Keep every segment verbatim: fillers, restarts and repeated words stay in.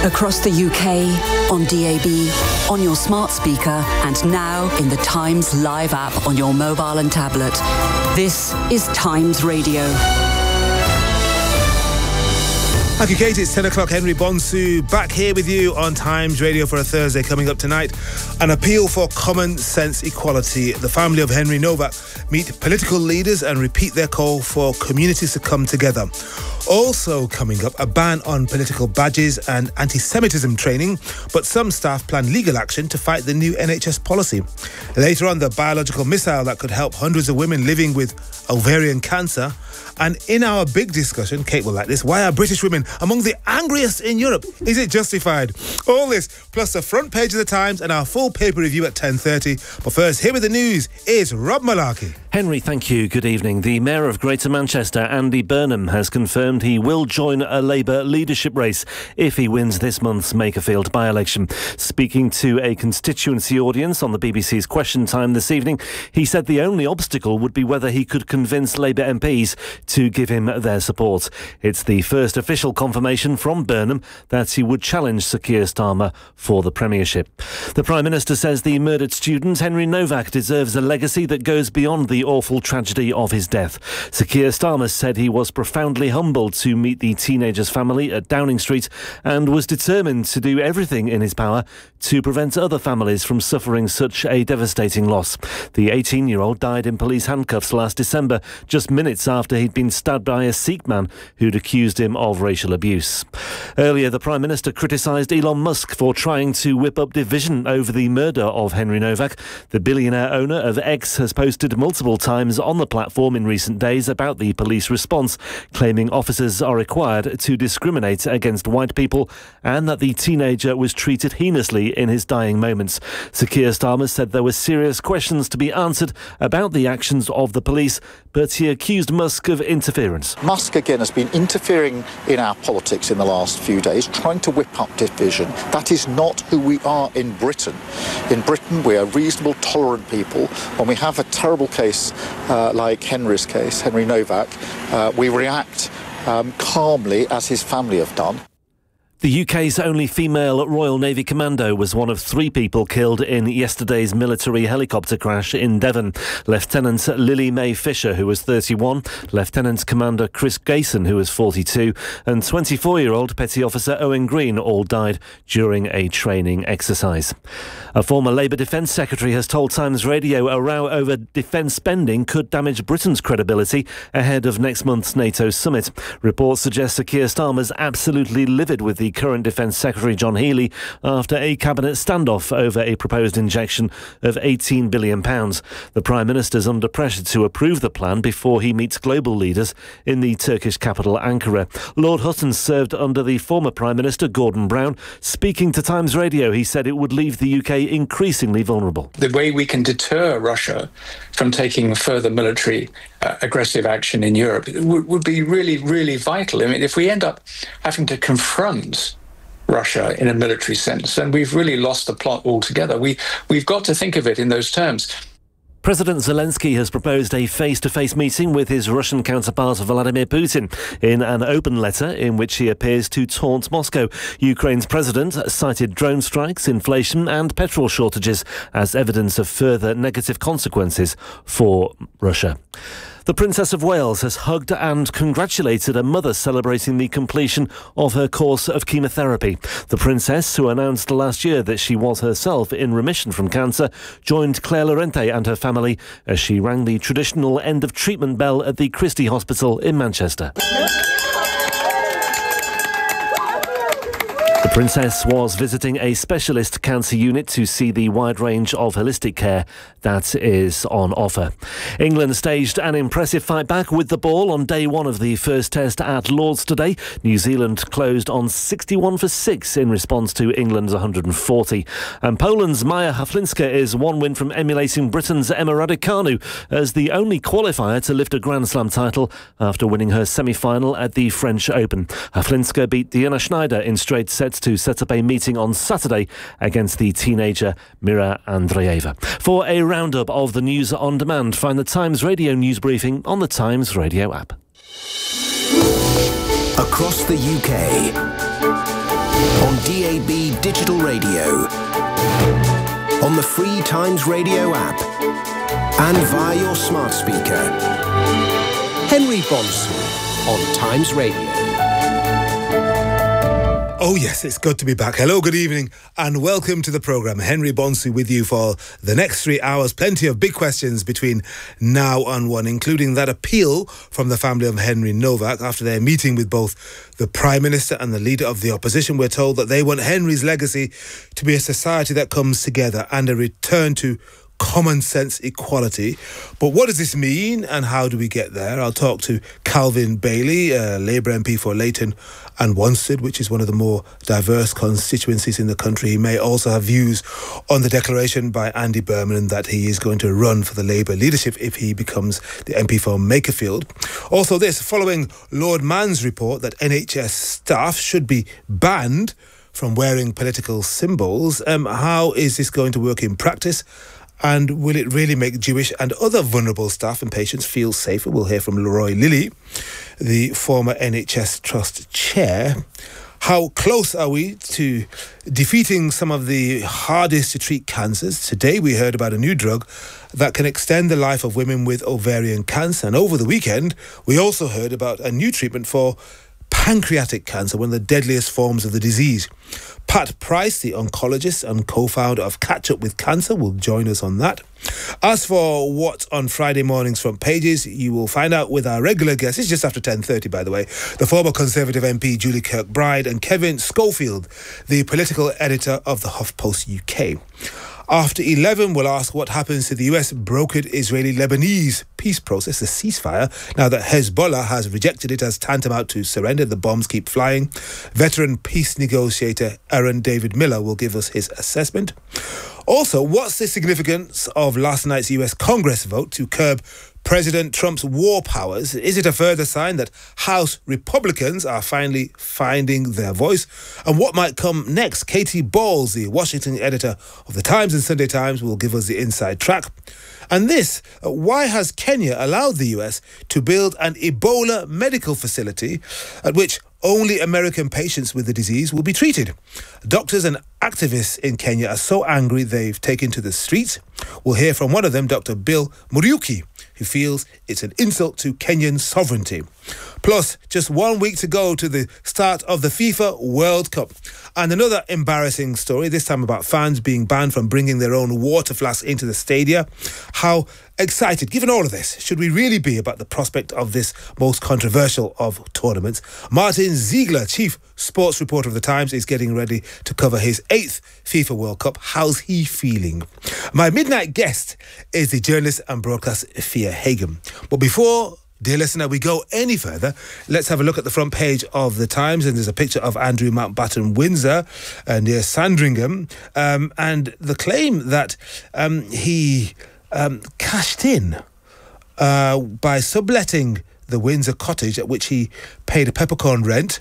Across the U K, on D A B, on your smart speaker, and now in the Times Live app on your mobile and tablet. This is Times Radio. Thank you, Kate. It's ten o'clock. Henry Bonsu back here with you on Times Radio for a Thursday. Coming up tonight, an appeal for common sense equality. The family of Henry Novak meet political leaders and repeat their call for communities to come together. Also coming up, a ban on political badges and anti-Semitism training, but some staff plan legal action to fight the new N H S policy. Later on, the biological missile that could help hundreds of women living with ovarian cancer. And in our big discussion, Kate will like this, why are British women among the angriest in Europe? Is it justified? All this, plus the front page of the Times and our full paper review at ten thirty. But first, here with the news is Rob Malarkey. Henry, thank you. Good evening. The Mayor of Greater Manchester, Andy Burnham, has confirmed he will join a Labour leadership race if he wins this month's Makerfield by-election. Speaking to a constituency audience on the B B C's Question Time this evening, he said the only obstacle would be whether he could convince Labour M Ps to give him their support. It's the first official confirmation from Burnham that he would challenge Sir Keir Starmer for the Premiership. The Prime Minister says the murdered student Henry Novak deserves a legacy that goes beyond the awful tragedy of his death. Sir Keir Starmer said he was profoundly humbled to meet the teenager's family at Downing Street and was determined to do everything in his power to prevent other families from suffering such a devastating loss. The eighteen-year-old died in police handcuffs last December, just minutes after he'd been stabbed by a Sikh man who'd accused him of racial abuse. Earlier, the Prime Minister criticised Elon Musk for trying to whip up division over the murder of Henry Novak. The billionaire owner of X has posted multiple times on the platform in recent days about the police response, claiming officers are required to discriminate against white people and that the teenager was treated heinously in his dying moments. Sir Keir Starmer said there were serious questions to be answered about the actions of the police, but he accused Musk of interference. Musk again has been interfering in our politics in the last few days, trying to whip up division. That is not who we are in Britain. In Britain, we are reasonable, tolerant people. When we have a terrible case uh, like Henry's case, Henry Novak, uh, we react um, calmly, as his family have done. The U K's only female Royal Navy commando was one of three people killed in yesterday's military helicopter crash in Devon. Lieutenant Lily Mae Fisher, who was thirty-one, Lieutenant Commander Chris Gayson, who was forty-two, and twenty-four-year-old Petty Officer Owen Green all died during a training exercise. A former Labour Defence Secretary has told Times Radio a row over defence spending could damage Britain's credibility ahead of next month's NATO summit. Reports suggest Sir Keir Starmer's absolutely livid with the current Defence Secretary John Healey after a cabinet standoff over a proposed injection of eighteen billion pounds. The Prime Minister's under pressure to approve the plan before he meets global leaders in the Turkish capital Ankara. Lord Hutton served under the former Prime Minister Gordon Brown. Speaking to Times Radio, he said it would leave the U K increasingly vulnerable. The way we can deter Russia from taking further military uh, aggressive action in Europe would, would be really, really vital. I mean, if we end up having to confront Russia in a military sense, and we've really lost the plot altogether. We, we've got to think of it in those terms. President Zelensky has proposed a face-to-face meeting with his Russian counterpart Vladimir Putin in an open letter in which he appears to taunt Moscow. Ukraine's president cited drone strikes, inflation and petrol shortages as evidence of further negative consequences for Russia. The Princess of Wales has hugged and congratulated a mother celebrating the completion of her course of chemotherapy. The Princess, who announced last year that she was herself in remission from cancer, joined Claire Lorente and her family as she rang the traditional end-of-treatment bell at the Christie Hospital in Manchester. The Princess was visiting a specialist cancer unit to see the wide range of holistic care that is on offer. England staged an impressive fight back with the ball on day one of the first test at Lord's today. New Zealand closed on sixty-one for six in response to England's one hundred forty. And Poland's Maja Haflinska is one win from emulating Britain's Emma Raducanu as the only qualifier to lift a Grand Slam title after winning her semi-final at the French Open. Haflinska beat Diana Schneider in straight sets to set up a meeting on Saturday against the teenager Mira Andreeva. For a roundup of the news on demand, find the Times Radio news briefing on the Times Radio app. Across the U K, on D A B Digital Radio, on the free Times Radio app, and via your smart speaker. Henry Bonsu on Times Radio. Oh yes, it's good to be back. Hello, good evening, and welcome to the programme. Henry Bonsu with you for the next three hours. Plenty of big questions between now and one, including that appeal from the family of Henry Novak after their meeting with both the Prime Minister and the Leader of the Opposition. We're told that they want Henry's legacy to be a society that comes together and a return to common sense equality. But what does this mean and how do we get there? I'll talk to Calvin Bailey, a Labour M P for Leighton and Wanstead, which is one of the more diverse constituencies in the country. He may also have views on the declaration by Andy Burnham that he is going to run for the Labour leadership if he becomes the M P for Makerfield. Also this, following Lord Mann's report that N H S staff should be banned from wearing political symbols, um, how is this going to work in practice? And will it really make Jewish and other vulnerable staff and patients feel safer? We'll hear from Leroy Lilly, the former N H S Trust chair. How close are we to defeating some of the hardest to treat cancers? Today we heard about a new drug that can extend the life of women with ovarian cancer. And over the weekend, we also heard about a new treatment for pancreatic cancer, one of the deadliest forms of the disease. Pat Price, the oncologist and co-founder of Catch Up With Cancer, will join us on that. As for what's on Friday morning's front pages, you will find out with our regular guests. It's just after ten thirty, by the way. The former Conservative M P Julie Kirkbride and Kevin Schofield, the political editor of the HuffPost U K. After eleven, we'll ask what happens to the U S brokered Israeli-Lebanese peace process, the ceasefire, now that Hezbollah has rejected it as tantamount to surrender. The bombs keep flying. Veteran peace negotiator Aaron David Miller will give us his assessment. Also, what's the significance of last night's U S Congress vote to curb President Trump's war powers? Is it a further sign that House Republicans are finally finding their voice? And what might come next? Katie Balls, the Washington editor of the Times and Sunday Times, will give us the inside track. And this, uh, why has Kenya allowed the U S to build an Ebola medical facility at which only American patients with the disease will be treated? Doctors and activists in Kenya are so angry they've taken to the streets. We'll hear from one of them, Doctor Bill Muriuki, who feels it's an insult to Kenyan sovereignty. Plus, just one week to go to the start of the FIFA World Cup. And another embarrassing story, this time about fans being banned from bringing their own water flasks into the stadia. How excited, given all of this, should we really be about the prospect of this most controversial of tournaments? Martin Ziegler, chief sports reporter of the Times, is getting ready to cover his eighth FIFA World Cup. How's he feeling? My midnight guest is the journalist and broadcaster Fia Hagen. But before, dear listener, we go any further, let's have a look at the front page of the Times. And there's a picture of Andrew Mountbatten Windsor uh, near Sandringham, um, and the claim that um, he um, cashed in uh, by subletting the Windsor cottage at which he paid a peppercorn rent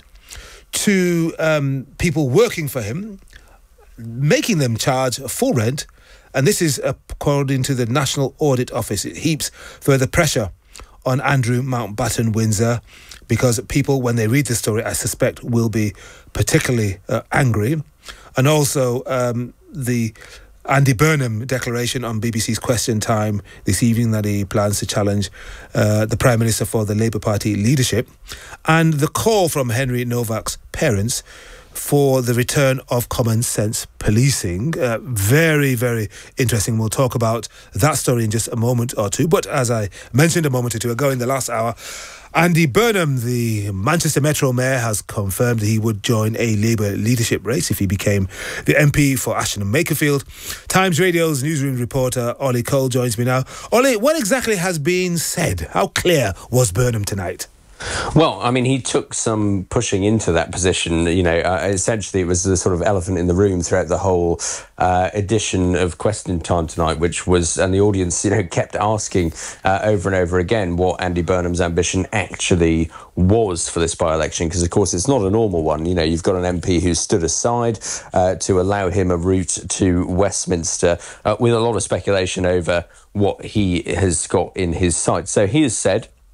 to um, people working for him, making them charge a full rent. And this is according to the National Audit Office. It heaps further pressure on Andrew Mountbatten Windsor, because people, when they read the story, I suspect will be particularly uh, angry. And also um, the Andy Burnham declaration on B B C's Question Time this evening that he plans to challenge uh, the Prime Minister for the Labour Party leadership, and the call from Henry Novak's parents for the return of common sense policing. Uh, very, very interesting. We'll talk about that story in just a moment or two. But as I mentioned a moment or two ago in the last hour, Andy Burnham, the Manchester Metro Mayor, has confirmed that he would join a Labour leadership race if he became the M P for Ashton and Makerfield. Times Radio's newsroom reporter Ollie Cole joins me now. Ollie, what exactly has been said? How clear was Burnham tonight? Well, I mean, he took some pushing into that position. You know, uh, essentially it was the sort of elephant in the room throughout the whole uh, edition of Question Time tonight, which was, and the audience, you know, kept asking uh, over and over again what Andy Burnham's ambition actually was for this by-election, because, of course, it's not a normal one. You know, you've got an M P who stood aside uh, to allow him a route to Westminster uh, with a lot of speculation over what he has got in his sights. So he has said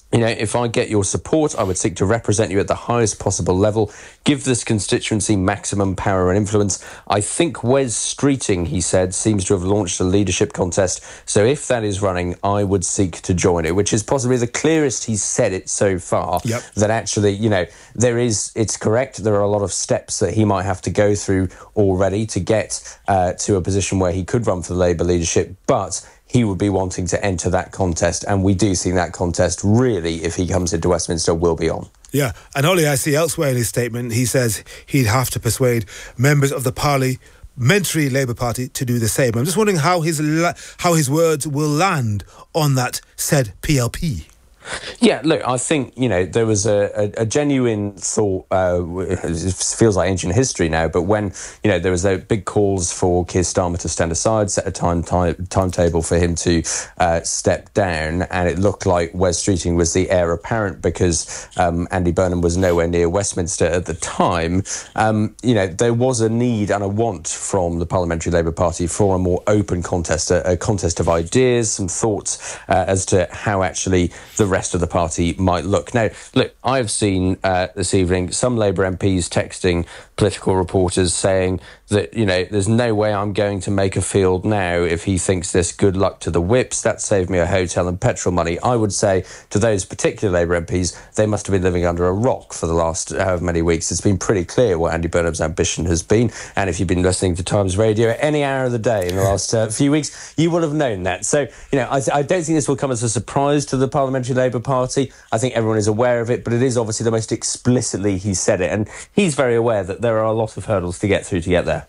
You know, if I get your support, I would seek to represent you at the highest possible level, give this constituency maximum power and influence. I think Wes Streeting, he said, seems to have launched a leadership contest. So if that is running, I would seek to join it, which is possibly the clearest he's said it so far. Yep. That actually, you know, there is, it's correct, there are a lot of steps that he might have to go through already to get uh, to a position where he could run for the Labour leadership, but he would be wanting to enter that contest, and we do think that contest really, if he comes into Westminster, will be on. Yeah, and Ollie, I see elsewhere in his statement, he says he'd have to persuade members of the parliamentary Labour Party to do the same. I'm just wondering how his la- how his words will land on that said P L P. Yeah, look, I think, you know, there was a, a, a genuine thought, uh, it feels like ancient history now, but when, you know, there was a big calls for Keir Starmer to stand aside, set a time, time timetable for him to uh, step down, and it looked like Wes Streeting was the heir apparent because um, Andy Burnham was nowhere near Westminster at the time. Um, you know, there was a need and a want from the Parliamentary Labour Party for a more open contest, a, a contest of ideas, some thoughts uh, as to how actually the rest of the party might look. Now, look, I've seen uh, this evening some Labour M Ps texting political reporters saying that, you know, there's no way I'm going to make a field now if he thinks this. Good luck to the whips. That saved me a hotel and petrol money. I would say to those particular Labour M Ps, they must have been living under a rock for the last however many weeks. It's been pretty clear what Andy Burnham's ambition has been. And if you've been listening to Times Radio at any hour of the day in the last uh, few weeks, you will have known that. So, you know, I, th- I don't think this will come as a surprise to the Parliamentary Labour Party. I think everyone is aware of it, but it is obviously the most explicitly he's said it. And he's very aware that there are a lot of hurdles to get through to get there.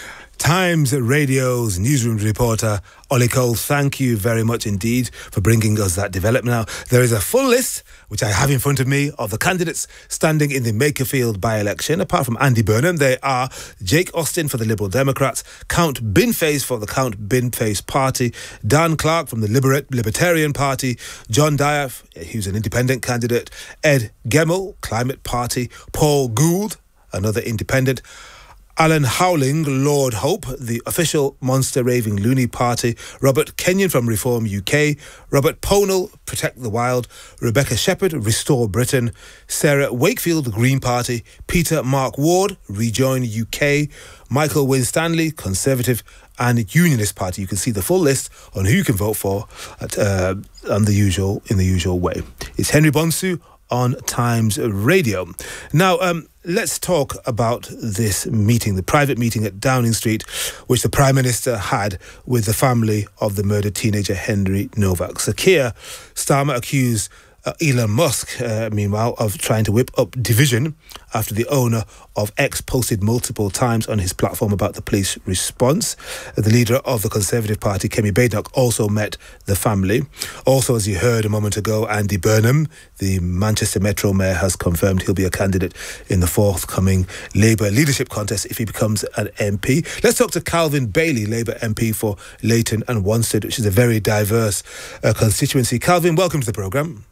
Times Radio's newsroom reporter Ollie Cole, thank you very much indeed for bringing us that development. Now, there is a full list, which I have in front of me, of the candidates standing in the Makerfield by-election. Apart from Andy Burnham, they are Jake Austin for the Liberal Democrats, Count Binface for the Count Binface Party, Dan Clark from the Liber- Libertarian Party, John Dyer, who's an independent candidate, Ed Gemmell, Climate Party, Paul Gould, another independent, Alan Howling, Lord Hope, the official Monster Raving Loony Party, Robert Kenyon from Reform U K, Robert Ponell, Protect the Wild, Rebecca Shepherd, Restore Britain, Sarah Wakefield, Green Party, Peter Mark Ward, Rejoin U K, Michael Winstanley, Conservative and Unionist Party. You can see the full list on who you can vote for at, uh, on the usual in the usual way. It's Henry Bonsu on Times Radio. Now, um, let's talk about this meeting, the private meeting at Downing Street, which the Prime Minister had with the family of the murdered teenager Henry Novak. Sir Keir Starmer accused uh, Elon Musk, uh, meanwhile, of trying to whip up division after the owner of X posted multiple times on his platform about the police response. The leader of the Conservative Party, Kemi Badenoch, also met the family. Also, as you heard a moment ago, Andy Burnham, the Manchester Metro Mayor, has confirmed he'll be a candidate in the forthcoming Labour leadership contest if he becomes an M P. Let's talk to Calvin Bailey, Labour M P for Leighton and Wanstead, which is a very diverse uh, constituency. Calvin, welcome to the programme.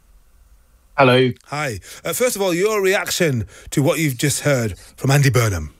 Hello. Hi. Uh, first of all, your reaction to what you've just heard from Andy Burnham.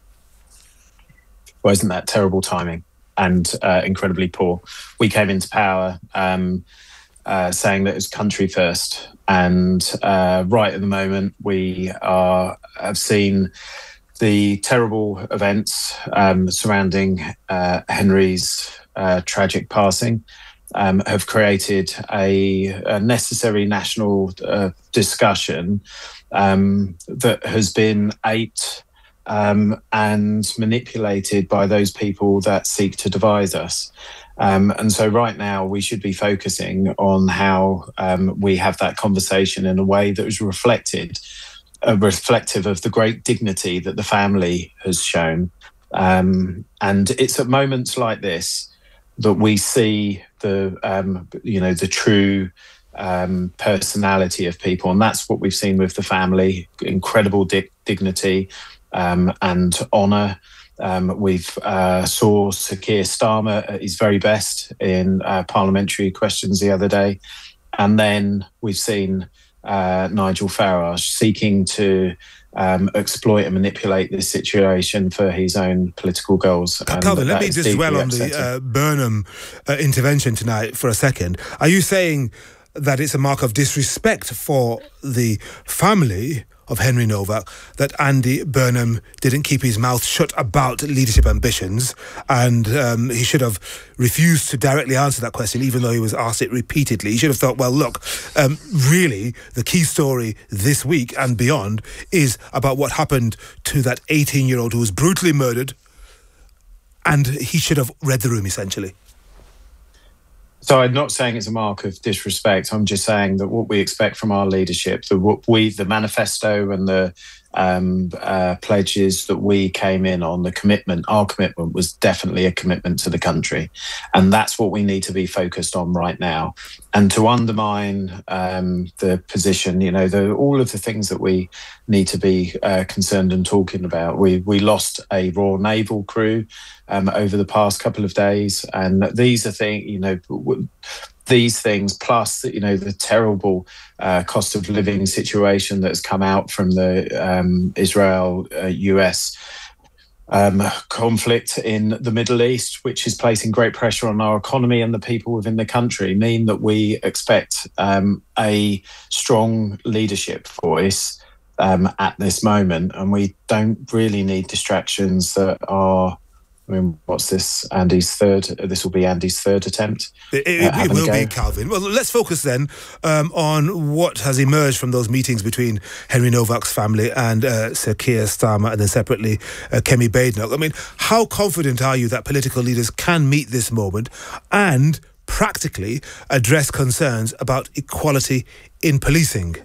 Well, isn't that terrible timing and uh, incredibly poor? We came into power um, uh, saying that it was country first. And uh, right at the moment, we are have seen the terrible events um, surrounding uh, Henry's uh, tragic passing. Um, have created a, a necessary national uh, discussion um, that has been aped um, and manipulated by those people that seek to divide us. Um, and so right now we should be focusing on how um, we have that conversation in a way that was reflected, uh, reflective of the great dignity that the family has shown. Um, and it's at moments like this that we see the, um, you know, the true um, personality of people. And that's what we've seen with the family, incredible di- dignity um, and honour. Um, we've uh, saw Sir Keir Starmer at his very best in uh, parliamentary questions the other day. And then we've seen uh, Nigel Farage seeking to Um, exploit and manipulate this situation for his own political goals. Calvin, let me just dwell on the uh, Burnham uh, intervention tonight for a second. Are you saying that it's a mark of disrespect for the family of Henry Novak that Andy Burnham didn't keep his mouth shut about leadership ambitions, and um, he should have refused to directly answer that question, even though he was asked it repeatedly. He should have thought, well, look, um, really, the key story this week and beyond is about what happened to that eighteen-year-old who was brutally murdered, and he should have read the room, essentially. So I'm not saying it's a mark of disrespect. I'm just saying that what we expect from our leadership, the what we, the manifesto and the um, uh, pledges that we came in on, the commitment, our commitment was definitely a commitment to the country, and that's what we need to be focused on right now. And to undermine um, the position, you know, the, all of the things that we need to be uh, concerned and talking about. We we lost a Royal Naval crew um, over the past couple of days, and these are things, you know. W- These things, plus you know the terrible uh, cost of living situation that's come out from the um, Israel-U S uh, um, conflict in the Middle East, which is placing great pressure on our economy and the people within the country, mean that we expect um, a strong leadership voice um, at this moment, and we don't really need distractions that are. I mean, what's this? Andy's third. This will be Andy's third attempt. It, it, it will be, Calvin. Well, let's focus then um, on what has emerged from those meetings between Henry Novak's family and uh, Sir Keir Starmer, and then separately uh, Kemi Badenoch. I mean, how confident are you that political leaders can meet this moment and practically address concerns about equality in policing?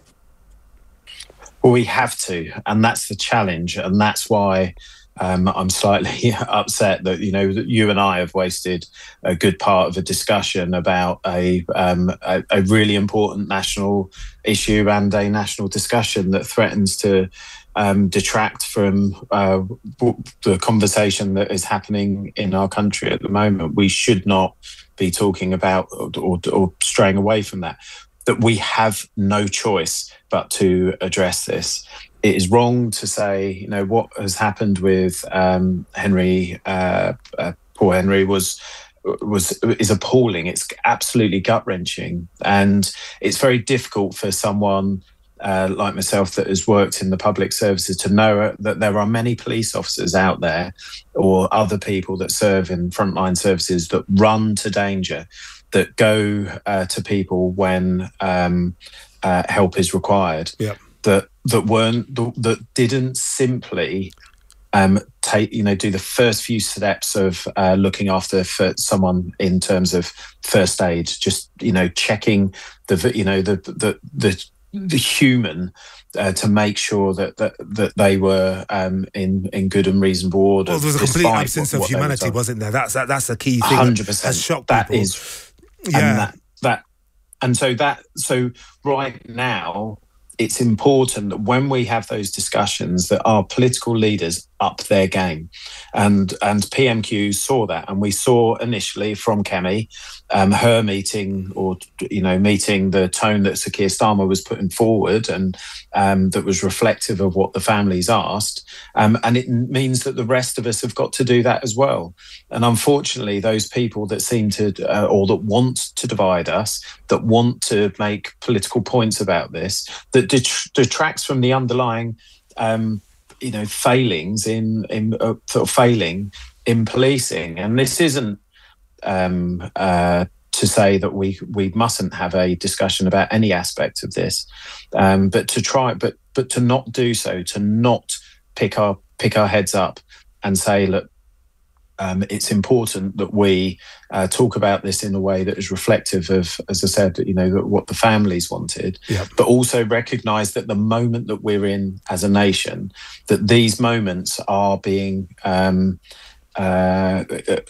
Well, we have to, and that's the challenge, and that's why. Um, I'm slightly upset that, you know, that you and I have wasted a good part of a discussion about a, um, a, a really important national issue and a national discussion that threatens to um, detract from uh, the conversation that is happening in our country at the moment. We should not be talking about or, or, or straying away from that, that we have no choice but to address this. It is wrong to say, you know, what has happened with um, Henry, uh, uh, poor Henry, was was is appalling. It's absolutely gut wrenching, and it's very difficult for someone uh, like myself that has worked in the public services to know that there are many police officers out there, or other people that serve in frontline services that run to danger, that go uh, to people when um, uh, help is required. Yep. That that weren't that didn't simply um, take you know do the first few steps of uh, looking after for someone in terms of first aid, just you know checking the you know the the the, the human uh, to make sure that that, that they were um, in in good and reasonable order. Well, there was a complete absence what, of what humanity, wasn't there? That's that, that's the key thing. Hundred percent. Has shocked that people. Is, yeah. And that that and so that so right now. It's important that when we have those discussions that our political leaders up their game. And and P M Q saw that. And we saw initially from Kemi, um, her meeting or, you know, meeting the tone that Sir Keir Starmer was putting forward and um, that was reflective of what the families asked. Um, and it means that the rest of us have got to do that as well. And unfortunately, those people that seem to, uh, or that want to divide us, that want to make political points about this, that detracts from the underlying um, you know, failings in, in uh, sort of failing in policing. And this isn't um, uh, to say that we we mustn't have a discussion about any aspect of this, um, but to try, but but to not do so, to not pick our pick our heads up and say, look, um, it's important that we uh, talk about this in a way that is reflective of, as I said, you know, what the families wanted, yep. But also recognise that the moment that we're in as a nation, that these moments are being um, uh,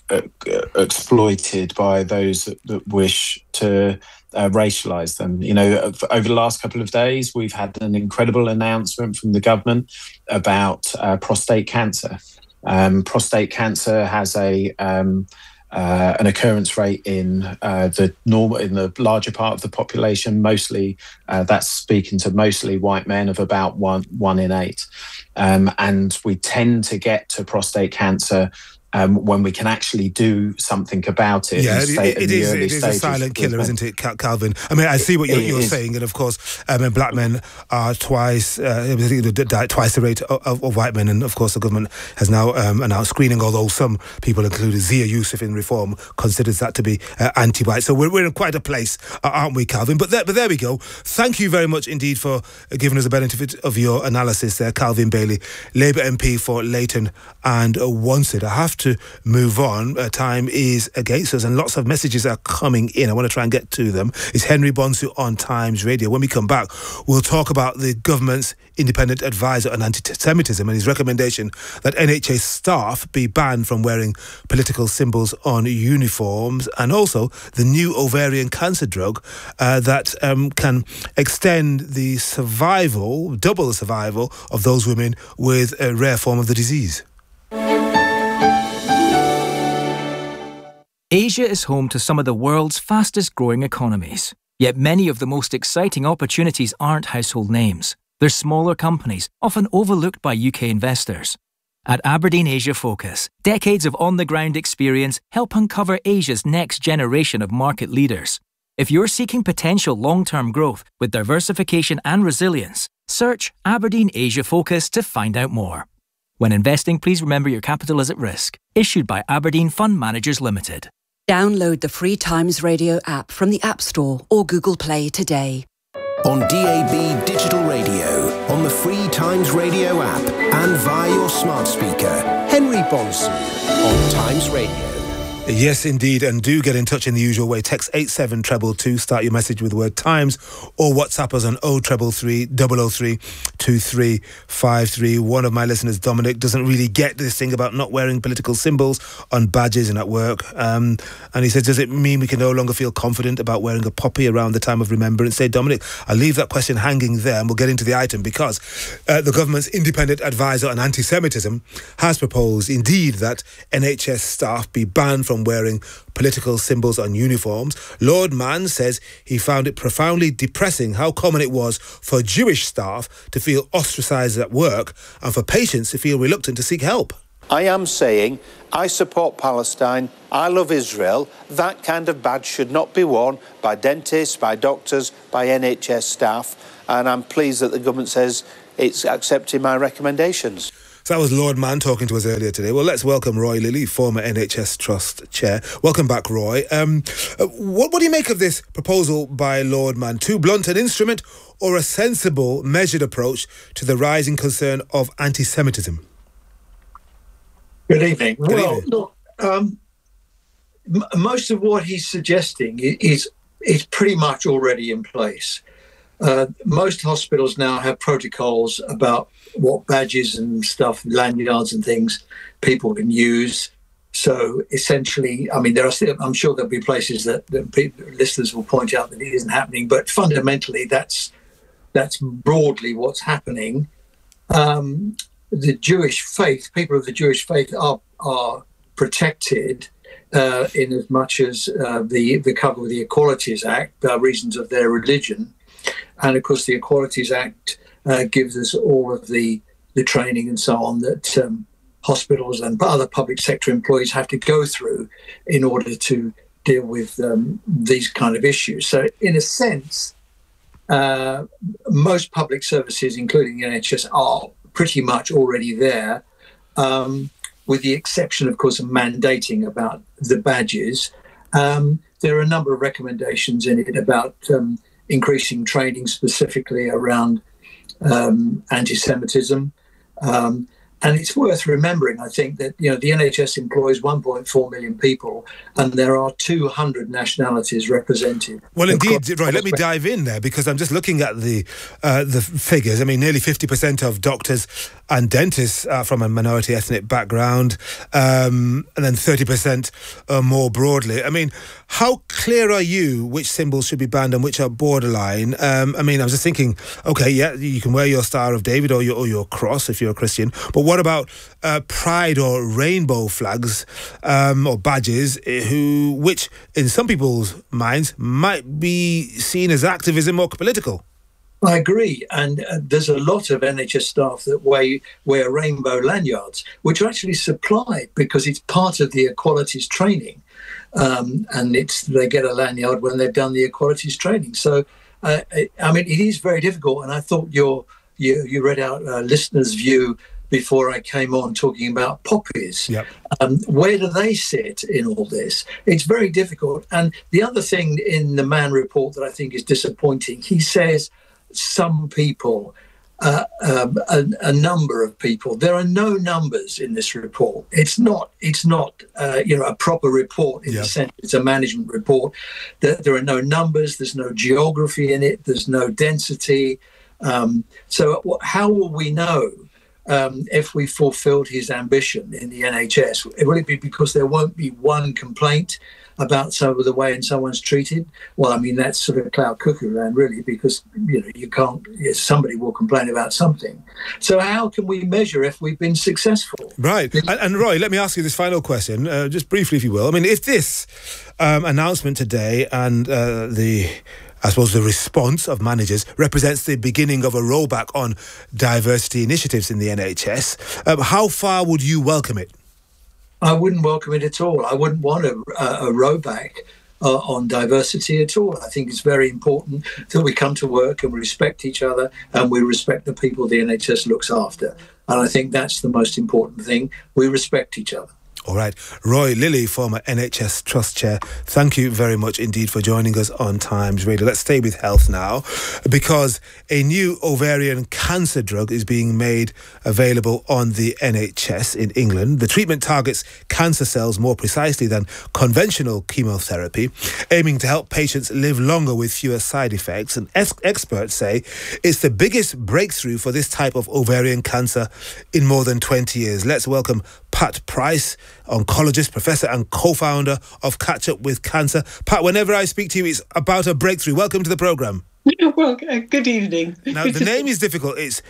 exploited by those that, that wish to uh, racialise them. You know, over the last couple of days, we've had an incredible announcement from the government about uh, prostate cancer. Um, prostate cancer has a um, uh, an occurrence rate in uh, the normal in the larger part of the population. Mostly, uh, that's speaking to mostly white men, of about one one in eight, um, and we tend to get to prostate cancer um, when we can actually do something about it. Yeah, and it, stay it, in it the is. early It is a stages. silent killer, isn't it, Cal- Calvin? I mean, I see what you're, It you're is. saying, and of course, um, black men are twice, uh, I think they die twice the rate of, of, of white men, and of course, the government has now um, announced screening. Although some people, including Zia Yusuf in Reform, considers that to be uh, anti-white. So we're, we're in quite a place, uh, aren't we, Calvin? But there, but there we go. Thank you very much indeed for giving us a benefit of your analysis there, Calvin Bailey, Labour M P for Leighton and uh, Wanstead. I have to move on. Uh, time is against us, and lots of messages are coming in. I want to try and get to them. It's Henry Bonsu on Times Radio. When we come back, we'll talk about the government's independent advisor on anti-Semitism and his recommendation that N H S staff be banned from wearing political symbols on uniforms, and also the new ovarian cancer drug uh, that um, can extend the survival, double the survival of those women with a rare form of the disease. Asia is home to some of the world's fastest growing economies. Yet many of the most exciting opportunities aren't household names. They're smaller companies, often overlooked by U K investors. At Aberdeen Asia Focus, decades of on-the-ground experience help uncover Asia's next generation of market leaders. If you're seeking potential long-term growth with diversification and resilience, search Aberdeen Asia Focus to find out more. When investing, please remember your capital is at risk. Issued by Aberdeen Fund Managers Limited. Download the free Times Radio app from the App Store or Google Play today. On D A B Digital Radio, on the free Times Radio app, and via your smart speaker. Henry Bonsu on Times Radio. Yes, indeed, and do get in touch in the usual way. Text eight seven two two two, start your message with the word Times, or WhatsApp us on oh three three three, oh oh three, two three five three. One of my listeners, Dominic, doesn't really get this thing about not wearing political symbols on badges and at work. Um, and he says, does it mean we can no longer feel confident about wearing a poppy around the time of remembrance? Say, Dominic, I'll leave that question hanging there and we'll get into the item, because uh, the government's independent advisor on anti-Semitism has proposed, indeed, that N H S staff be banned from wearing political symbols on uniforms. Lord Mann says he found it profoundly depressing how common it was for Jewish staff to feel ostracised at work and for patients to feel reluctant to seek help. I am saying I support Palestine, I love Israel. That kind of badge should not be worn by dentists, by doctors, by N H S staff, and I'm pleased that the government says it's accepting my recommendations. So that was Lord Mann talking to us earlier today. Well, let's welcome Roy Lilly, former N H S Trust Chair. Welcome back, Roy. Um, uh, what, what do you make of this proposal by Lord Mann? Too blunt an instrument or a sensible, measured approach to the rising concern of anti-Semitism? Good evening. Good well, evening. look, um, m- most of what he's suggesting is, is pretty much already in place. Uh, most hospitals now have protocols about what badges and stuff, lanyards and things people can use. So essentially, I mean, there are still, I'm sure there'll be places that, that people, listeners will point out that it isn't happening, but fundamentally that's that's broadly what's happening. Um, the Jewish faith, people of the Jewish faith are are protected uh, in as much as uh, the, the cover of the Equalities Act, by reasons of their religion. And of course, the Equalities Act uh, gives us all of the, the training and so on that um, hospitals and other public sector employees have to go through in order to deal with um, these kind of issues. So in a sense, uh, most public services, including the N H S, are pretty much already there, um, with the exception, of course, of mandating about the badges. Um, there are a number of recommendations in it about um, increasing training specifically around um, anti-Semitism. Um, and it's worth remembering, I think, that you know the N H S employs one point four million people and there are two hundred nationalities represented. Well, indeed, Roy, let me dive in there, because I'm just looking at the uh, the figures. I mean, nearly fifty percent of doctors and dentists are from a minority ethnic background, um, and then thirty percent uh, more broadly. I mean, how clear are you which symbols should be banned and which are borderline? Um, I mean, I was just thinking, okay, yeah, you can wear your Star of David or your, or your cross if you're a Christian, but what about uh, pride or rainbow flags um, or badges, who, which in some people's minds might be seen as activism or political? I agree. And uh, there's a lot of N H S staff that wear, wear rainbow lanyards, which are actually supplied because it's part of the equalities training. Um, and it's they get a lanyard when they've done the equalities training. So, uh, I mean, it is very difficult. And I thought your, you, you read out a listener's view before I came on talking about poppies. Yep. Um, where do they sit in all this? It's very difficult. And the other thing in the Mann report that I think is disappointing, he says, some people, uh, um, a, a number of people. There are no numbers in this report. It's not. It's not. Uh, you know, a proper report in yeah. the sense it's a management report. There, there are no numbers. There's no geography in it. There's no density. Um, so, how will we know um, if we fulfilled his ambition in the N H S? Will it be because there won't be one complaint about some of the way in someone's treated? Well, I mean, that's sort of cloud cuckoo land, really, because, you know, you can't, yes, somebody will complain about something. So how can we measure if we've been successful? Right. And, and Roy, let me ask you this final question, uh, just briefly, if you will. I mean, if this um, announcement today and uh, the, I suppose, the response of managers represents the beginning of a rollback on diversity initiatives in the N H S, um, how far would you welcome it? I wouldn't welcome it at all. I wouldn't want a, a, a rowback uh, on diversity at all. I think it's very important that we come to work and we respect each other and we respect the people the N H S looks after. And I think that's the most important thing. We respect each other. All right. Roy Lilly, former N H S Trust Chair, thank you very much indeed for joining us on Times Radio. Let's stay with health now, because a new ovarian cancer drug is being made available on the N H S in England. The treatment targets cancer cells more precisely than conventional chemotherapy, aiming to help patients live longer with fewer side effects. And ex- experts say it's the biggest breakthrough for this type of ovarian cancer in more than twenty years. Let's welcome Pat Price, oncologist, professor and co-founder of Catch Up with Cancer. Pat, whenever I speak to you, it's about a breakthrough. Welcome to the programme. Well, uh, good evening. Now, the name is difficult. It's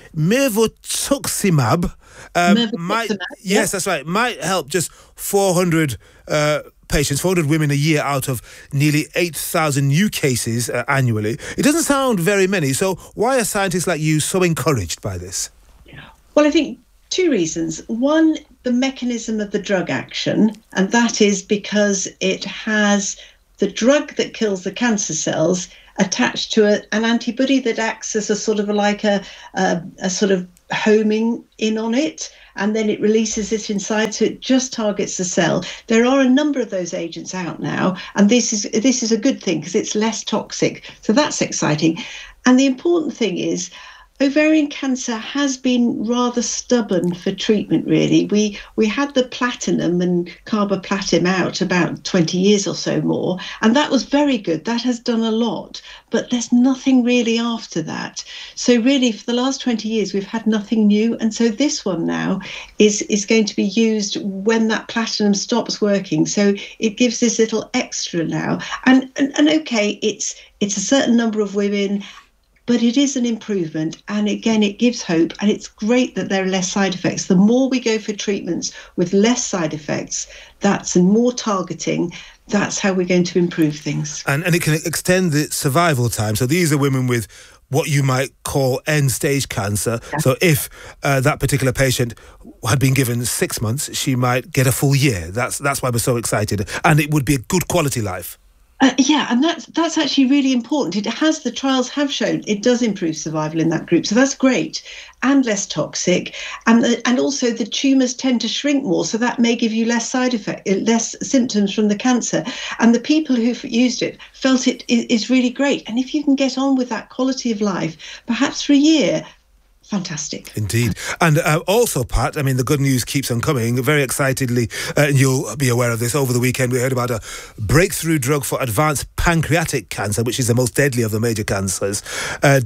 mirvetuximab. Um, Mirvetuximab, might, yeah. Yes, that's right. Might help just four hundred uh, patients, four hundred women a year out of nearly eight thousand new cases uh, annually. It doesn't sound very many. So why are scientists like you so encouraged by this? Well, I think two reasons. One, the mechanism of the drug action, and that is because it has the drug that kills the cancer cells attached to a, an antibody that acts as a sort of like a, a, a sort of homing in on it, and then it releases it inside, so it just targets the cell. There are a number of those agents out now, and this is this is a good thing because it's less toxic. So that's exciting. And the important thing is, ovarian cancer has been rather stubborn for treatment, really. We we had the platinum and carboplatin out about twenty years or so more, and that was very good. That has done a lot, but there's nothing really after that. So really, for the last twenty years, we've had nothing new. And so this one now is, is going to be used when that platinum stops working. So it gives this little extra now. And, and, and okay, it's it's a certain number of women, but it is an improvement, and again, it gives hope, and it's great that there are less side effects. The more we go for treatments with less side effects, that's and more targeting, that's how we're going to improve things. And and it can extend the survival time. So these are women with what you might call end-stage cancer. Yeah. So if uh, that particular patient had been given six months, she might get a full year. That's that's why we're so excited, and it would be a good quality life. Uh, yeah, and that's that's actually really important. It has, the trials have shown it does improve survival in that group, so that's great, and less toxic, and the, and also the tumours tend to shrink more, so that may give you less side effect, less symptoms from the cancer. And the people who've used it felt it is, is really great. And if you can get on with that quality of life, perhaps for a year, fantastic. Indeed. And uh, also, Pat, I mean, the good news keeps on coming. Very excitedly, uh, and you'll be aware of this, over the weekend we heard about a breakthrough drug for advanced pancreatic cancer, which is the most deadly of the major cancers, uh,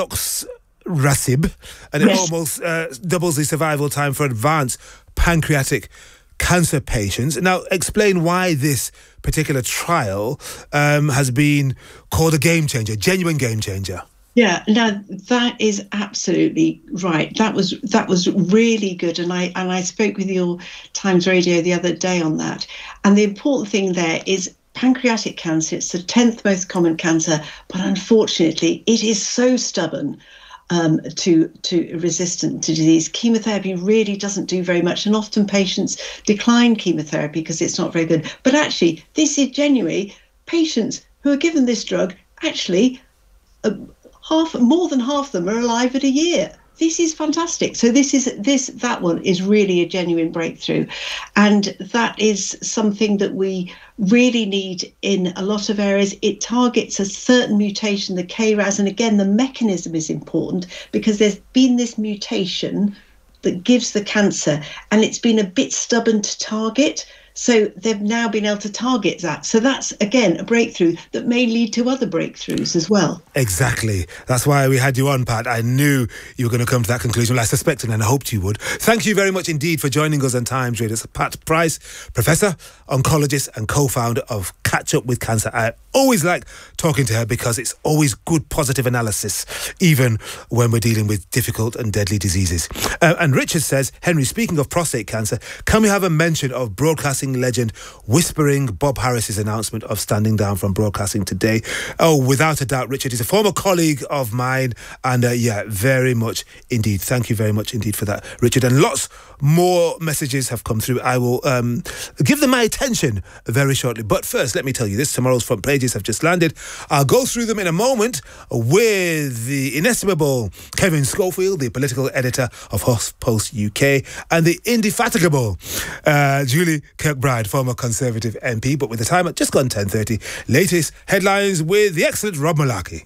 Daranoxrasib, and it yes. almost uh, doubles the survival time for advanced pancreatic cancer patients. Now, explain why this particular trial um, has been called a game changer, genuine game changer. Yeah, no, that is absolutely right. That was that was really good, and I and I spoke with your Times Radio the other day on that. And the important thing there is pancreatic cancer. It's the tenth most common cancer, but unfortunately, it is so stubborn um, to, to resistant to disease. Chemotherapy really doesn't do very much, and often patients decline chemotherapy because it's not very good. But actually, this is genuinely patients who are given this drug, actually, uh, half, more than half of them are alive at a year. This is fantastic. So this is this that one is really a genuine breakthrough, and that is something that we really need in a lot of areas. It targets a certain mutation, the K RAS, and again the mechanism is important because there's been this mutation that gives the cancer, and it's been a bit stubborn to target. So they've now been able to target that. So that's, again, a breakthrough that may lead to other breakthroughs as well. Exactly. That's why we had you on, Pat. I knew you were going to come to that conclusion. Well, I suspected and I hoped you would. Thank you very much indeed for joining us on Times Radio. It's Pat Price, Professor, oncologist and co-founder of Catch Up With Cancer. I always like talking to her because it's always good, positive analysis, even when we're dealing with difficult and deadly diseases. Uh, and Richard says, Henry, speaking of prostate cancer, can we have a mention of broadcasting legend whispering Bob Harris's announcement of standing down from broadcasting today? Oh, without a doubt, Richard is a former colleague of mine, and uh, yeah, very much indeed. Thank you very much indeed for that, Richard. And lots more messages have come through. I will um, give them my attention very shortly. But first, let me tell you this: tomorrow's front pages have just landed. I'll go through them in a moment with the inestimable Kevin Schofield, the political editor of HuffPost U K, and the indefatigable uh, Julie Kirkbride, former Conservative M P. But with the time at just gone ten thirty, latest headlines with the excellent Rob Malarkey.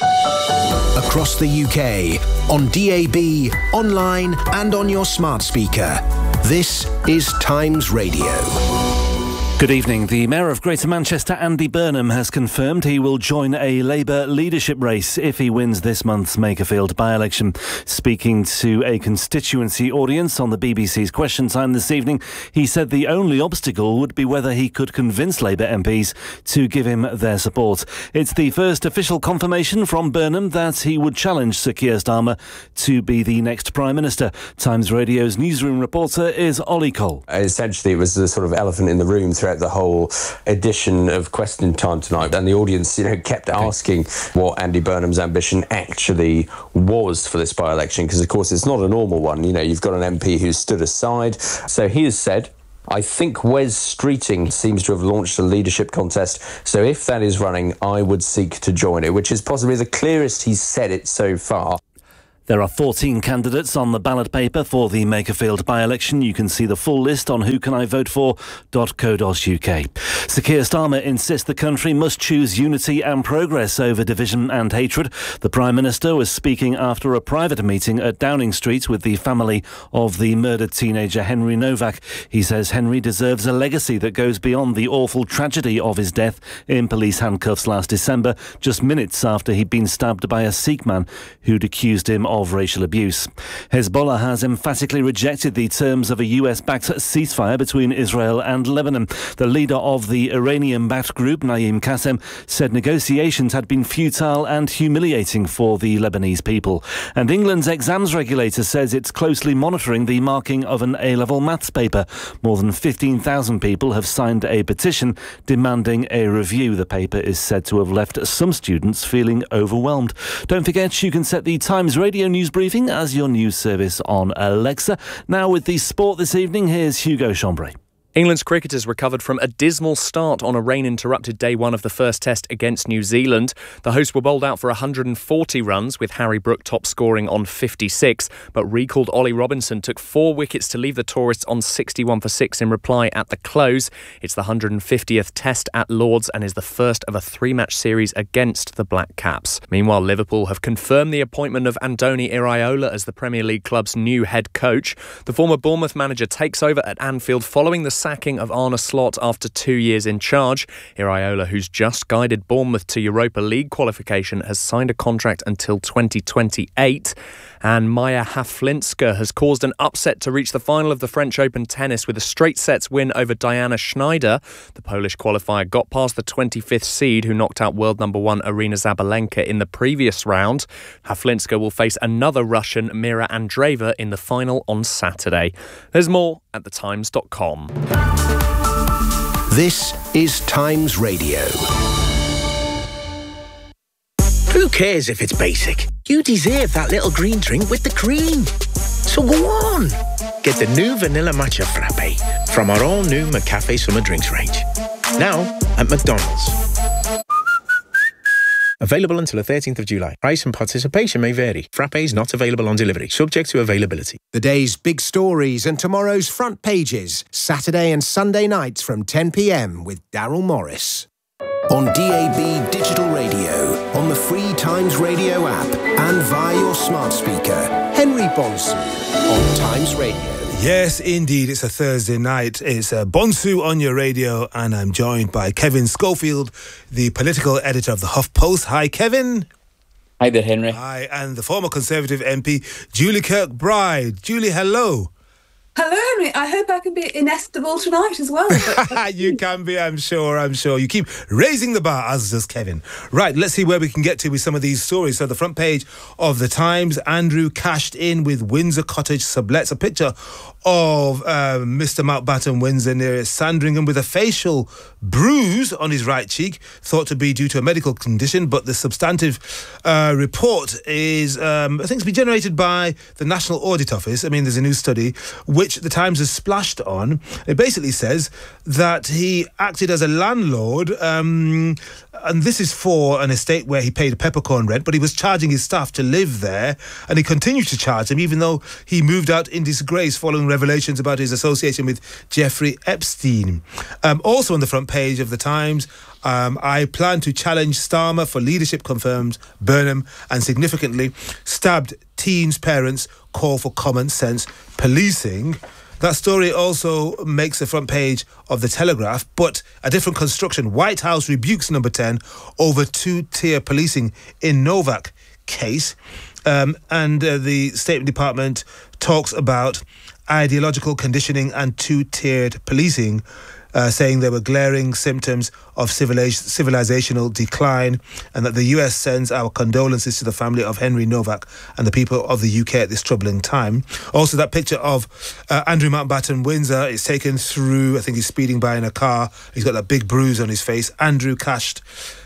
Across the U K, on D A B, online and on your smart speaker. This is Times Radio. Good evening. The Mayor of Greater Manchester, Andy Burnham, has confirmed he will join a Labour leadership race if he wins this month's Makerfield by-election. Speaking to a constituency audience on the B B C's Question Time this evening, he said the only obstacle would be whether he could convince Labour M Ps to give him their support. It's the first official confirmation from Burnham that he would challenge Sir Keir Starmer to be the next Prime Minister. Times Radio's newsroom reporter is Ollie Cole. Essentially, it was the sort of elephant in the room throughout the whole edition of Question Time tonight, and the audience, you know, kept asking what Andy Burnham's ambition actually was for this by-election, because of course it's not a normal one. You know, you've got an M P who's stood aside. So he has said, I think Wes Streeting seems to have launched a leadership contest, so if that is running, I would seek to join it, which is possibly the clearest he's said it so far. There are fourteen candidates on the ballot paper for the Makerfield by-election. You can see the full list on who can I vote for dot co dot uk. Sir Keir Starmer insists the country must choose unity and progress over division and hatred. The Prime Minister was speaking after a private meeting at Downing Street with the family of the murdered teenager Henry Novak. He says Henry deserves a legacy that goes beyond the awful tragedy of his death in police handcuffs last December, just minutes after he'd been stabbed by a Sikh man who'd accused him of of racial abuse. Hezbollah has emphatically rejected the terms of a U S-backed ceasefire between Israel and Lebanon. The leader of the Iranian-backed group, Naim Qassem, said negotiations had been futile and humiliating for the Lebanese people. And England's exams regulator says it's closely monitoring the marking of an A-level maths paper. More than fifteen thousand people have signed a petition demanding a review. The paper is said to have left some students feeling overwhelmed. Don't forget, you can set the Times Radio news briefing as your news service on Alexa. Now with the sport this evening, here's Hugo Chambray. England's cricketers recovered from a dismal start on a rain-interrupted day one of the first test against New Zealand. The hosts were bowled out for one hundred forty runs, with Harry Brook top scoring on fifty-six. But recalled Ollie Robinson took four wickets to leave the tourists on sixty-one for six in reply at the close. It's the one hundred fiftieth test at Lord's and is the first of a three-match series against the Black Caps. Meanwhile, Liverpool have confirmed the appointment of Andoni Iraola as the Premier League club's new head coach. The former Bournemouth manager takes over at Anfield following the sacking of Arne Slot after two years in charge. Iraola, who's just guided Bournemouth to Europa League qualification, has signed a contract until twenty twenty-eight. And Maya Haflinska has caused an upset to reach the final of the French Open tennis with a straight sets win over Diana Schneider. The Polish qualifier got past the twenty-fifth seed, who knocked out world number one Arina Zabalenka in the previous round. Haflinska will face another Russian, Mira Andreeva, in the final on Saturday. There's more at the times dot com. This is Times Radio. Who cares if it's basic? You deserve that little green drink with the cream. So go on. Get the new Vanilla Matcha Frappe from our all-new McCafe Summer Drinks range. Now at McDonald's. Available until the thirteenth of July. Price and participation may vary. Frappes not available on delivery, subject to availability. The day's big stories and tomorrow's front pages. Saturday and Sunday nights from ten p m with Daryl Morris. On D A B Digital Radio, on the free Times Radio app, and via your smart speaker. Henry Bonsu on Times Radio. Yes, indeed. It's a Thursday night. It's uh, Bonsu on your radio, and I'm joined by Kevin Schofield, the political editor of the HuffPost. Hi, Kevin. Hi there, Henry. Hi, and the former Conservative M P, Julie Kirkbride. Julie, hello. Hello, Henry. I hope I can be inestimable tonight as well. But... You can be, I'm sure, I'm sure. You keep raising the bar, as does Kevin. Right, let's see where we can get to with some of these stories. So the front page of the Times, Andrew cashed in with Windsor Cottage sublets. A picture of uh, Mister Mountbatten Windsor near Sandringham with a facial bruise on his right cheek, thought to be due to a medical condition, but the substantive uh, report is, um, I think, it's been generated by the National Audit Office. I mean, there's a new study which the Times has splashed on. It basically says that he acted as a landlord, um, and this is for an estate where he paid a peppercorn rent, but he was charging his staff to live there, and he continued to charge them even though he moved out in disgrace following revelations about his association with Jeffrey Epstein. Um, also on the front page of the Times, um, I plan to challenge Starmer for leadership, confirms Burnham, and significantly stabbed teens' parents call for common sense policing. That story also makes the front page of the Telegraph, but a different construction. White House rebukes Number ten over two-tier policing in Novak case. Um, and uh, the State Department talks about ideological conditioning and two-tiered policing, uh, saying there were glaring symptoms of civiliz- civilizational decline, and that the U S sends our condolences to the family of Henry Novak and the people of the U K at this troubling time. Also, that picture of uh, Andrew Mountbatten Windsor is taken through, I think he's speeding by in a car. He's got that big bruise on his face. Andrew cashed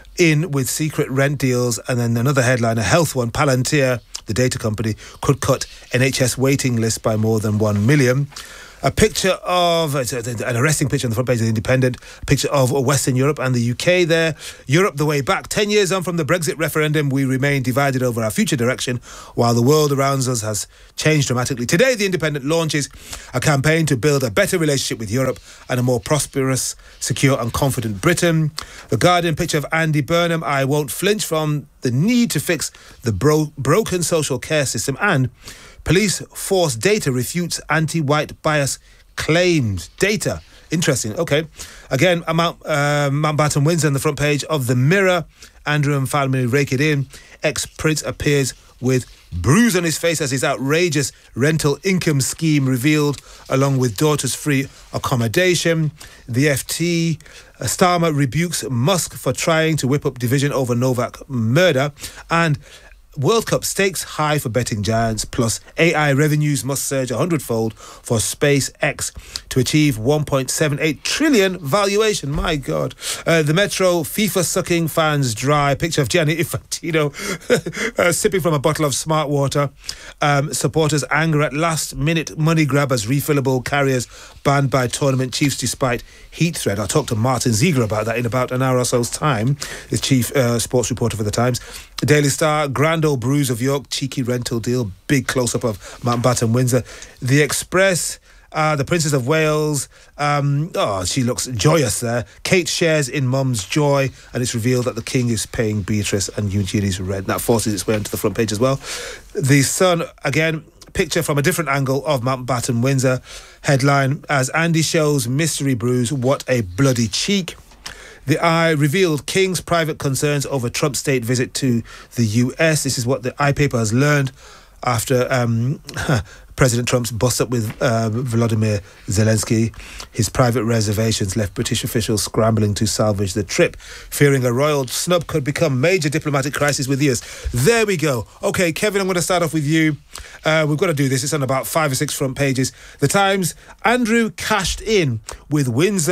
in with secret rent deals. And then another headline, a health one, Palantir, the data company, could cut N H S waiting list by more than one million. A picture of, an arresting picture on the front page of The Independent, a picture of Western Europe and the U K there. Europe the way back. Ten years on from the Brexit referendum, we remain divided over our future direction, while the world around us has changed dramatically. Today, The Independent launches a campaign to build a better relationship with Europe and a more prosperous, secure and confident Britain. The Guardian picture of Andy Burnham, I won't flinch from the need to fix the bro- broken social care system, and police force data refutes anti-white bias claims. Data. Interesting. Okay. Again, Mount, uh, Mountbatten Windsor on the front page of the Mirror. Andrew and family rake it in. Ex-Prince appears with bruise on his face as his outrageous rental income scheme revealed, along with daughter's free accommodation. The F T, uh, Starmer rebukes Musk for trying to whip up division over Novak murder. And World Cup stakes high for betting giants, plus A I revenues must surge a hundredfold for SpaceX to achieve one point seven eight trillion valuation. My God. Uh, the Metro, FIFA sucking fans dry. Picture of Gianni Infantino uh, sipping from a bottle of smart water. Um, supporters anger at last minute money grab as refillable carriers banned by tournament chiefs despite heat threat. I'll talk to Martin Ziegler about that in about an hour or so's time, the chief uh, sports reporter for the Times. The Daily Star, grand old bruise of York, cheeky rental deal, big close-up of Mountbatten Windsor. The Express, uh, the Princess of Wales, um, oh, she looks joyous there. Kate shares in mum's joy, and it's revealed that the King is paying Beatrice and Eugenia's rent. That forces its way onto the front page as well. The Sun, again, picture from a different angle of Mountbatten Windsor. Headline, as Andy shows mystery bruise, what a bloody cheek. The Eye revealed King's private concerns over Trump's state visit to the U S. This is what the Eye paper has learned after um, President Trump's bust up with uh, Volodymyr Zelensky. His private reservations left British officials scrambling to salvage the trip, fearing a royal snub could become major diplomatic crisis with the U S. There we go. Okay, Kevin, I'm going to start off with you. Uh, we've got to do this. It's on about five or six front pages. The Times, Andrew cashed in with Windsor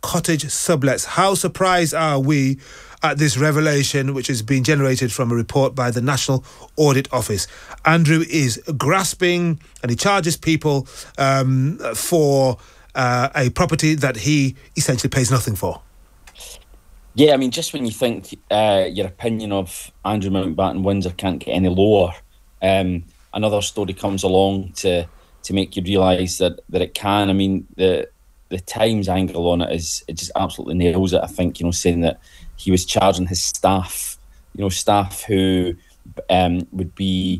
cottage sublets. How surprised are we at this revelation, which has been generated from a report by the National Audit Office? Andrew is grasping, and he charges people um, for uh, a property that he essentially pays nothing for. Yeah, I mean, just when you think uh, your opinion of Andrew Mountbatten Windsor can't get any lower, um, another story comes along to to make you realise that, that it can. I mean, the the Times angle on it is, it just absolutely nails it, I think, you know, saying that he was charging his staff, you know, staff who um, would be,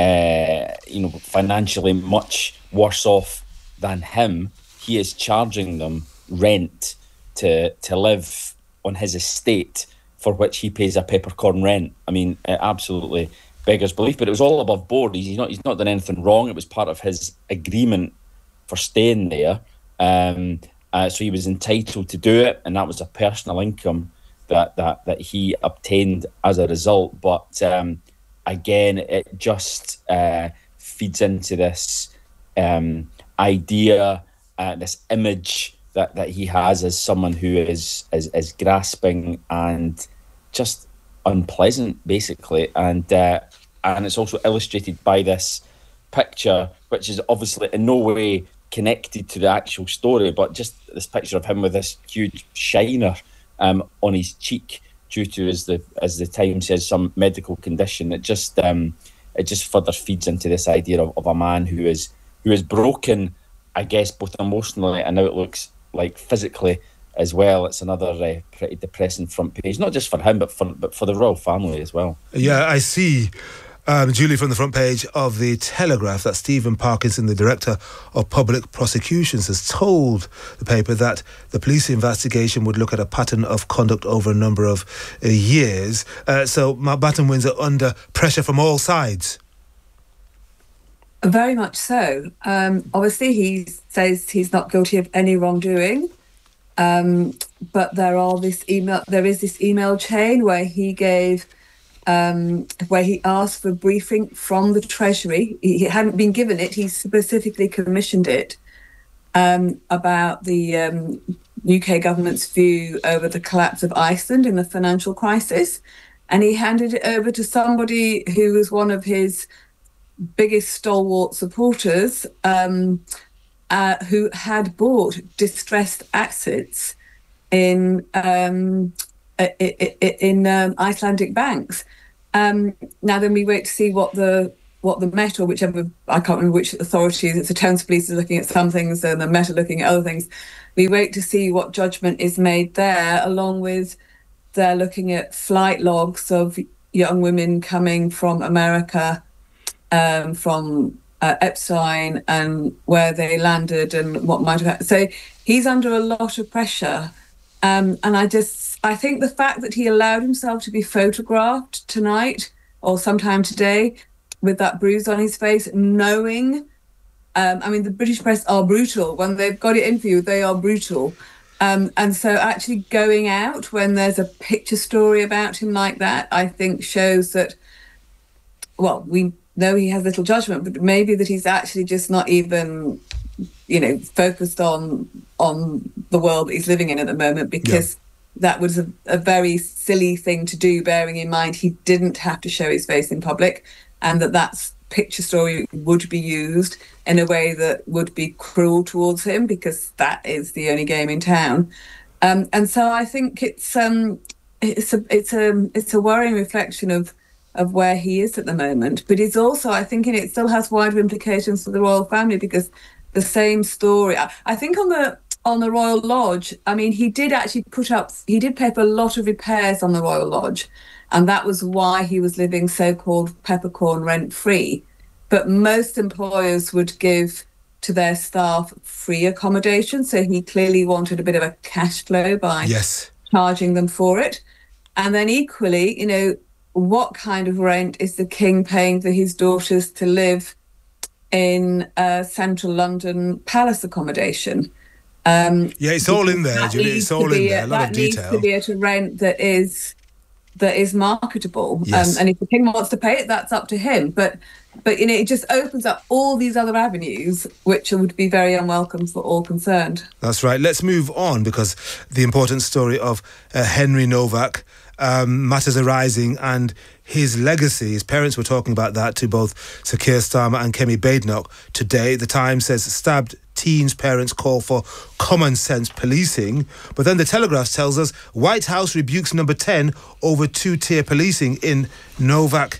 uh, you know, financially much worse off than him. He is charging them rent to to live on his estate, for which he pays a peppercorn rent. I mean, it absolutely beggars belief, but it was all above board. He's not he's not done anything wrong. It was part of his agreement for staying there. Um, uh, so he was entitled to do it, and that was a personal income that that that he obtained as a result. But um, again, it just uh, feeds into this um, idea, uh, this image that, that he has as someone who is, is is grasping and just unpleasant, basically. And uh, and it's also illustrated by this picture, which is obviously in no way connected to the actual story, but just this picture of him with this huge shiner um, on his cheek due to, as the as the Times says, some medical condition. It just um, it just further feeds into this idea of, of a man who is who is broken, I guess, both emotionally and now it looks like physically as well. It's another uh, pretty depressing front page, not just for him, but for but for the royal family as well. Yeah, I see. Um, Julie, from the front page of the Telegraph, that Stephen Parkinson, the Director of Public Prosecutions, has told the paper that the police investigation would look at a pattern of conduct over a number of uh, years. Uh, so Mountbatten Windsor under pressure from all sides. Very much so. Um, obviously, he says he's not guilty of any wrongdoing, um, but there are this email. There is this email chain where he gave. Um, where he asked for a briefing from the Treasury. He, he hadn't been given it, he specifically commissioned it, um, about the um, U K government's view over the collapse of Iceland in the financial crisis. And he handed it over to somebody who was one of his biggest stalwart supporters, um, uh, who had bought distressed assets in um, in um, Icelandic banks. Um, now then we wait to see what the what the Met or whichever, I can't remember which authorities, it's the Thames Police is looking at some things and the Met are looking at other things. We wait to see what judgment is made there, along with they're looking at flight logs of young women coming from America, um, from uh, Epstein, and where they landed and what might have happened. So he's under a lot of pressure. Um, and I just, I think the fact that he allowed himself to be photographed tonight or sometime today with that bruise on his face, knowing, um, I mean, the British press are brutal. When they've got it in for you, they are brutal. Um, and so actually going out when there's a picture story about him like that, I think shows that, well, we know he has little judgment, but maybe that he's actually just not even, you know, focused on on the world that he's living in at the moment, because yeah. that was a, a very silly thing to do, bearing in mind he didn't have to show his face in public, and that that picture story would be used in a way that would be cruel towards him, because that is the only game in town. Um, and so I think it's um, it's a it's a it's a worrying reflection of of where he is at the moment. But it's also, I think, it still has wider implications for the royal family, because the same story, I, I think on the on the Royal Lodge, I mean, he did actually put up, he did pay for a lot of repairs on the Royal Lodge, and that was why he was living so-called peppercorn rent-free. But most employers would give to their staff free accommodation, so he clearly wanted a bit of a cash flow by yes. charging them for it. And then equally, you know, what kind of rent is the King paying for his daughters to live in uh, central London palace accommodation? Um, yeah, it's all in there, Julie. It's all in there. A lot of detail. That needs to be at a rent that is that is marketable. Yes. Um, and if the King wants to pay it, that's up to him. But but you know, it just opens up all these other avenues, which would be very unwelcome for all concerned. That's right. Let's move on, because the important story of uh, Henry Novak, um, matters arising, and his legacy. His parents were talking about that to both Sir Keir Starmer and Kemi Badenoch today. The Times says stabbed teens' parents call for common sense policing. But then the Telegraph tells us White House rebukes Number ten over two-tier policing in Novak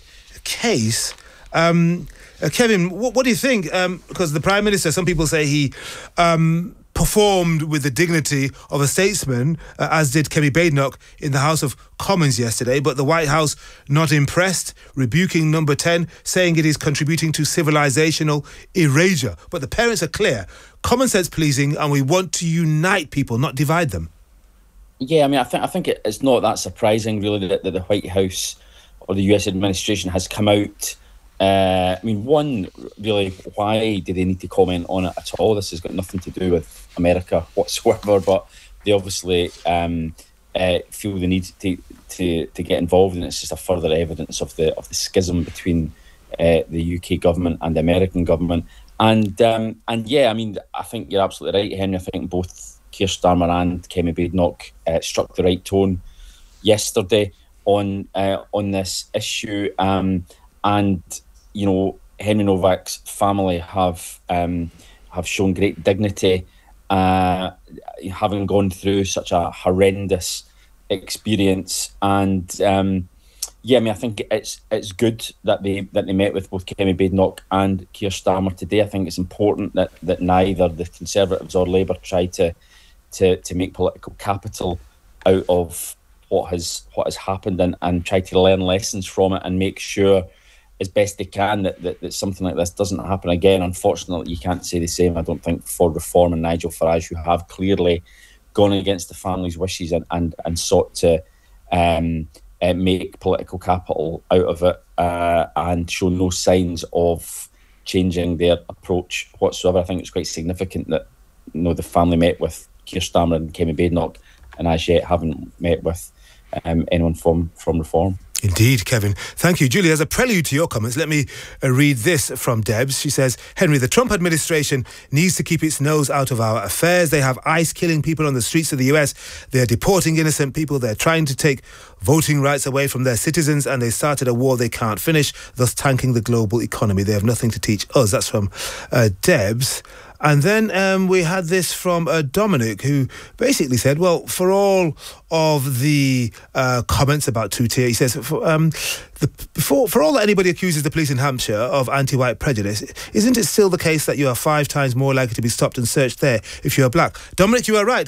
case. Um, uh, Kevin, what, what do you think? Um, because the Prime Minister, some people say he um, performed with the dignity of a statesman, uh, as did Kemi Badenoch in the House of Commons yesterday, but the White House not impressed, rebuking Number ten, saying it is contributing to civilizational erasure. But the parents are clear: common sense policing, and we want to unite people, not divide them. Yeah, I mean, I think I think it, it's not that surprising, really, that, that the White House or the U S administration has come out. Uh, I mean, one, really, why do they need to comment on it at all? This has got nothing to do with America whatsoever, but they obviously um, uh, feel the need to, to to get involved, and it's just a further evidence of the of the schism between uh, the U K government and the American government. And um, and yeah, I mean, I think you're absolutely right, Henry. I think both Keir Starmer and Kemi Badenoch uh, struck the right tone yesterday on uh, on this issue. Um, and you know, Henry Novak's family have um, have shown great dignity, uh, having gone through such a horrendous experience. And um, yeah, I mean, I think it's it's good that they that they met with both Kemi Badenoch and Keir Starmer today. I think it's important that that neither the Conservatives or Labour try to to to make political capital out of what has what has happened, and, and try to learn lessons from it and make sure as best they can that, that, that something like this doesn't happen again. Unfortunately, you can't say the same, I don't think, for Reform and Nigel Farage, who have clearly gone against the family's wishes and, and, and sought to um, uh, make political capital out of it uh, and show no signs of changing their approach whatsoever. I think it's quite significant that, you know, the family met with Keir Starmer and Kemi Badenoch and as yet haven't met with um, anyone from, from Reform. Indeed, Kevin. Thank you. Julie, as a prelude to your comments, let me uh, read this from Debs. She says, Henry, the Trump administration needs to keep its nose out of our affairs. They have ICE killing people on the streets of the U S. They're deporting innocent people. They're trying to take voting rights away from their citizens, and they started a war they can't finish, thus tanking the global economy. They have nothing to teach us. That's from uh, Debs. And then um, we had this from uh, Dominic, who basically said, well, for all of the uh, comments about two-tier, he says, for, um, the, for, for all that anybody accuses the police in Hampshire of anti-white prejudice, isn't it still the case that you are five times more likely to be stopped and searched there if you are black? Dominic, you are right.